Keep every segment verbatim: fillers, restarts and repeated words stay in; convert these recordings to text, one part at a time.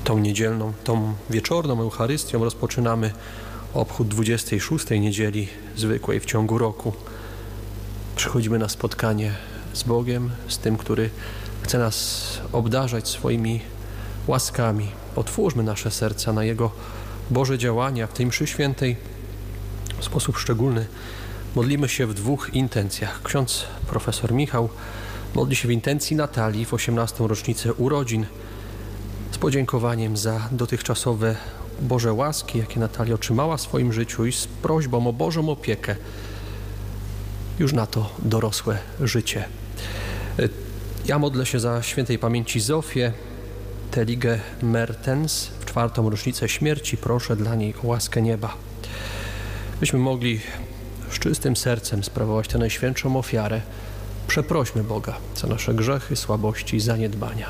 Tą niedzielną, tą wieczorną Eucharystią rozpoczynamy obchód dwudziestej szóstej niedzieli zwykłej w ciągu roku. Przychodzimy na spotkanie z Bogiem, z tym, który chce nas obdarzać swoimi łaskami. Otwórzmy nasze serca na Jego Boże działania w tej mszy świętej. W sposób szczególny modlimy się w dwóch intencjach. Ksiądz profesor Michał modli się w intencji Natalii w osiemnastą rocznicę urodzin z podziękowaniem za dotychczasowe Boże łaski, jakie Natalia otrzymała w swoim życiu i z prośbą o Bożą opiekę już na to dorosłe życie. Ja modlę się za świętej pamięci Zofię Teligę Mertens w czwartą rocznicę śmierci. Proszę dla niej o łaskę nieba. Byśmy mogli z czystym sercem sprawować tę najświętszą ofiarę. Przeprośmy Boga za nasze grzechy, słabości i zaniedbania.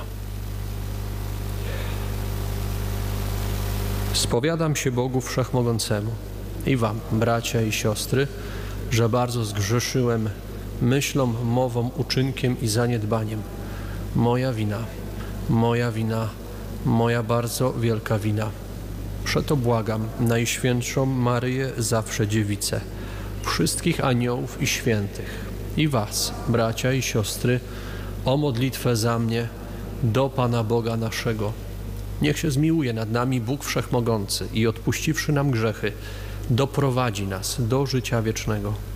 Spowiadam się Bogu Wszechmogącemu i wam, bracia i siostry, że bardzo zgrzeszyłem myślą, mową, uczynkiem i zaniedbaniem. Moja wina, moja wina, moja bardzo wielka wina. Przeto błagam Najświętszą Maryję, zawsze Dziewicę, wszystkich aniołów i świętych i was, bracia i siostry, o modlitwę za mnie do Pana Boga naszego. Niech się zmiłuje nad nami Bóg Wszechmogący i odpuściwszy nam grzechy, doprowadzi nas do życia wiecznego.